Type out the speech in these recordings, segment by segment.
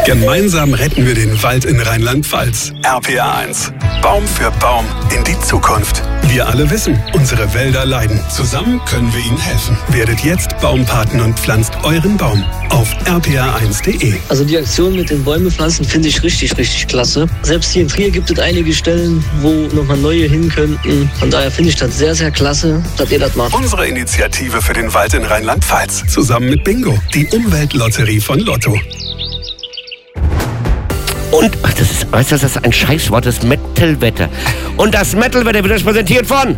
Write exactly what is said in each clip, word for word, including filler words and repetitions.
Gemeinsam retten wir den Wald in Rheinland-Pfalz. R P R eins. Baum für Baum in die Zukunft. Wir alle wissen, unsere Wälder leiden. Zusammen können wir ihnen helfen. Werdet jetzt Baumpaten und pflanzt euren Baum auf r p r eins punkt d e. Also die Aktion mit den Bäume pflanzen finde ich richtig, richtig klasse. Selbst hier in Trier gibt es einige Stellen, wo nochmal neue hin könnten. Von daher finde ich das sehr, sehr klasse, dass ihr das macht. Unsere Initiative für den Wald in Rheinland-Pfalz. Zusammen mit Bingo, die Umweltlotterie von Lotto. Und, ach, das ist, weißt du, das ist ein Scheißwort, das Metal-Wetter. Und das Metal-Wetter wird euch präsentiert von...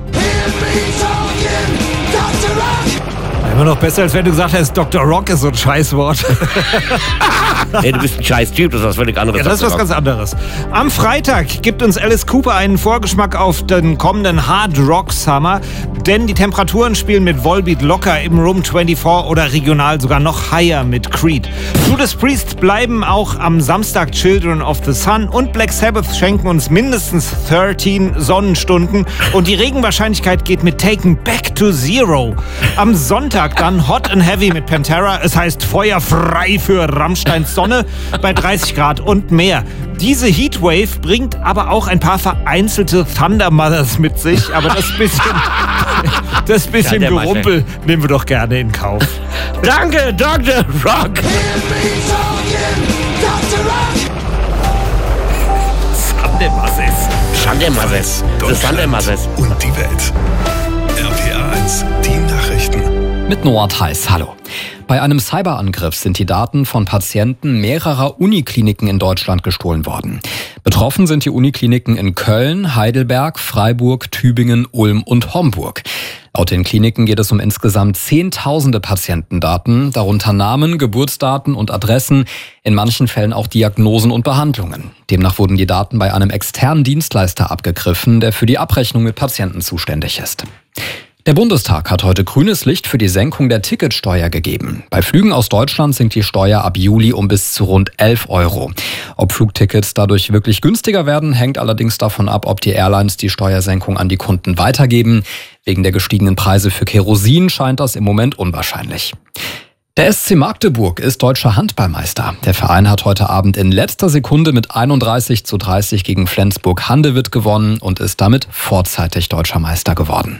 Immer noch besser, als wenn du gesagt hättest, Doktor Rock ist so ein Scheißwort. Nee, du bist ein Scheiß-Typ, das ist was völlig anderes. Ja, das ist was ganz anderes. Am Freitag gibt uns Alice Cooper einen Vorgeschmack auf den kommenden Hard Rock Summer, denn die Temperaturen spielen mit Volbeat locker im Room vierundzwanzig oder regional sogar noch higher mit Creed. Judas Priest bleiben auch am Samstag Children of the Sun und Black Sabbath schenken uns mindestens dreizehn Sonnenstunden und die Regenwahrscheinlichkeit geht mit Taken Back to Zero. Am Sonntag dann Hot and Heavy mit Pantera, es heißt feuerfrei für Rammsteins Sonne bei dreißig Grad und mehr. Diese Heatwave bringt aber auch ein paar vereinzelte Thunder Mothers mit sich, aber das bisschen, das bisschen Gerumpel nehmen wir doch gerne in Kauf. Danke, Doktor Rock! Sandemasses. Sandemasses. Das Sandemasses. Und die Welt. R P R eins, die Nachrichten. Mit Noah Theis, hallo. Bei einem Cyberangriff sind die Daten von Patienten mehrerer Unikliniken in Deutschland gestohlen worden. Betroffen sind die Unikliniken in Köln, Heidelberg, Freiburg, Tübingen, Ulm und Homburg. Laut den Kliniken geht es um insgesamt zehntausende Patientendaten, darunter Namen, Geburtsdaten und Adressen, in manchen Fällen auch Diagnosen und Behandlungen. Demnach wurden die Daten bei einem externen Dienstleister abgegriffen, der für die Abrechnung mit Patienten zuständig ist. Der Bundestag hat heute grünes Licht für die Senkung der Ticketsteuer gegeben. Bei Flügen aus Deutschland sinkt die Steuer ab Juli um bis zu rund elf Euro. Ob Flugtickets dadurch wirklich günstiger werden, hängt allerdings davon ab, ob die Airlines die Steuersenkung an die Kunden weitergeben. Wegen der gestiegenen Preise für Kerosin scheint das im Moment unwahrscheinlich. Der S C Magdeburg ist deutscher Handballmeister. Der Verein hat heute Abend in letzter Sekunde mit einunddreißig zu dreißig gegen Flensburg-Handewitt gewonnen und ist damit vorzeitig deutscher Meister geworden.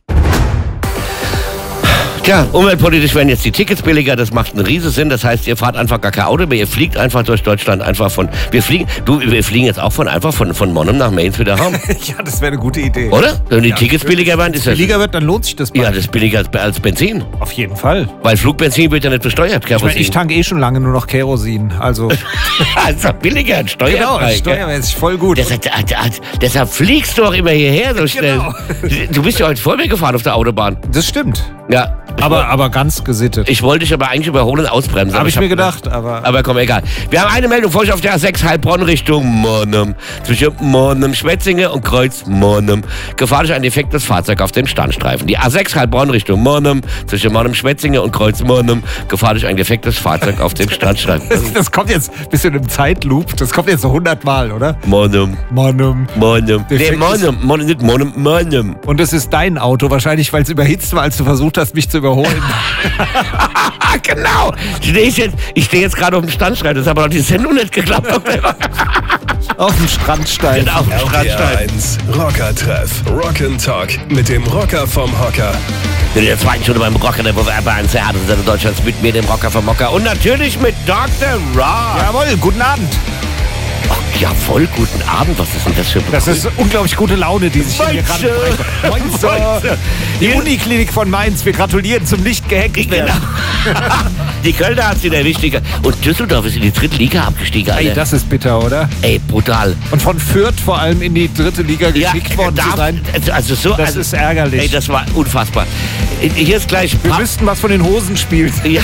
Tja, umweltpolitisch werden jetzt die Tickets billiger, das macht einen riesen Sinn. Das heißt, ihr fahrt einfach gar kein Auto mehr, ihr fliegt einfach durch Deutschland einfach von, wir fliegen, du, wir fliegen jetzt auch von einfach von, von Monum nach Mainz wieder heim. Ja, das wäre eine gute Idee. Oder? Wenn die ja, Tickets billiger werden, ist das... billiger wird, dann lohnt sich das mal. Ja, das ist billiger als, als Benzin. Auf jeden Fall. Weil Flugbenzin wird ja nicht besteuert, Kerosin. Ich, mein, ich tanke eh schon lange nur noch Kerosin, also... Das ist doch billiger, ein steuerfrei. Genau, steuermäßig voll gut. Deshalb, deshalb fliegst du auch immer hierher so schnell. Genau. Du bist ja heute vor mir gefahren auf der Autobahn. Das stimmt. Ja. Aber, aber ganz gesittet. Ich wollte dich aber eigentlich überholen, ausbremsen. Habe ich ich mir hab, gedacht, aber... Aber komm, egal. Wir haben eine Meldung vor euch auf der A sechs Heilbronn Richtung Monum. Zwischen Monum, Schwetzinge und Kreuz Monum. Gefahr durch ein defektes Fahrzeug auf dem Standstreifen. Die A sechs Heilbronn Richtung Monum. Zwischen Monum, Schwetzinge und Kreuz Monum. Gefahr durch ein defektes Fahrzeug auf dem Standstreifen. Das, das kommt jetzt ein bisschen im Zeitloop. Das kommt jetzt so hundert Mal, oder? Monum. Monum. Monum. Nee, Monum. Monum, nicht Monum. Monum. Und es ist dein Auto wahrscheinlich, weil es überhitzt war, als du versucht hast, mich zu überholen. Genau. Ich stehe jetzt, ich steh jetzt gerade auf dem Standstein. Das hat aber noch die Sendung nicht geklappt. Auf dem Strandstein. Auf dem Strandstein. eins Rocker-Treff. Rock'n'Talk mit dem Rocker vom Hocker. In der zweiten Stunde beim Rocker, der Woche bei eins Theater Deutschlands mit mir, dem Rocker vom Hocker. Und natürlich mit Doktor Rock. Jawohl, guten Abend. Ach ja, voll guten Abend. Was ist denn das für ein Das ist unglaublich gute Laune, die sich hier gerade verbreitet. Die Uniklinik von Mainz, wir gratulieren zum nicht gehackt werden. Genau. Die Kölner hat sie der wichtige. Und Düsseldorf ist in die dritte Liga abgestiegen, Alter. Ey, das ist bitter, oder? Ey, brutal. Und von Fürth vor allem in die dritte Liga geschickt ja, worden darf, zu sein. Also so, das also, ist ärgerlich. Ey, das war unfassbar. Hier ist gleich... Wir wüssten, was von den Hosen spielt. Ja.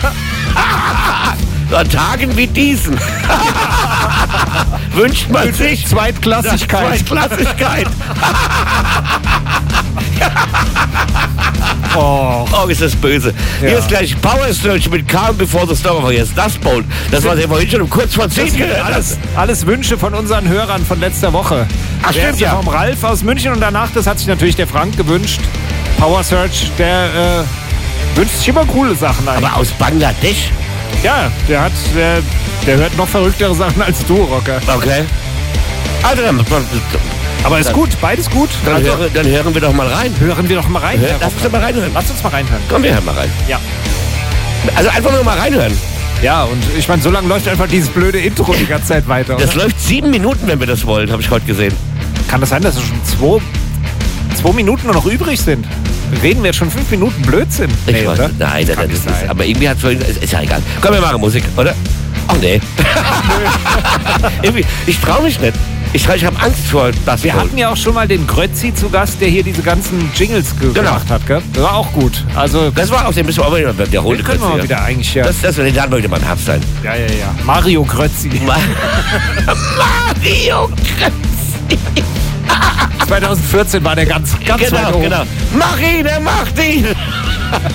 An Tagen wie diesen wünscht man sich Zweitklassigkeit. Zweitklassigkeit. Oh. Oh, ist das böse. Ja. Hier ist gleich Power Search mit Calm Before the Storm. Aber jetzt das Bowl. Das war ja vorhin schon um kurz vor zehn gehört. Alles, alles Wünsche von unseren Hörern von letzter Woche. Ach, der stimmt, ja. Vom Ralf aus München und danach, das hat sich natürlich der Frank gewünscht. Power Search, der äh, wünscht sich immer coole Sachen eigentlich. Aber aus Bangladesch? Ja, der hat, der Der hört noch verrücktere Sachen als du, Rocker. Okay. Also, dann, Aber ist dann, gut, beides gut. Dann, Also, hören, dann hören wir doch mal rein. hören wir doch mal rein. Hör, Herr lass uns Rocker. doch mal reinhören. Lass uns mal reinhören. Komm, wir hören mal rein. Ja. Also einfach nur mal reinhören. Ja, und ich meine, so lange läuft einfach dieses blöde Intro die ganze Zeit weiter. Das Oder? läuft sieben Minuten, wenn wir das wollen, habe ich heute gesehen. Kann das sein, dass es schon zwei, zwei Minuten nur noch übrig sind? Reden wir jetzt schon fünf Minuten Blödsinn? Ich Nee, weiß, oder? nein, das, Kann das nicht ist, sein. aber irgendwie hat es vorhin, ist, ist ja egal. Komm, wir machen Musik, oder? Ach nee. Irgendwie, ich traue mich nicht. Ich, ich habe Angst vor das. Wir hatten ja auch schon mal den Grötzi zu Gast, der hier diese ganzen Jingles ge Genau. gemacht hat, gell? Das war auch gut. Also, Das war auch, den müssen wir auch wieder, der Hunde den können wir mal wieder eigentlich, ja. Das, das, den laden wir wieder mal ein Herbst sein. Ja, ja, ja. Mario Grötzi. Mario zwanzig vierzehn war der ganz, ganz weit Genau, oben. genau. Mach ihn, er macht ihn.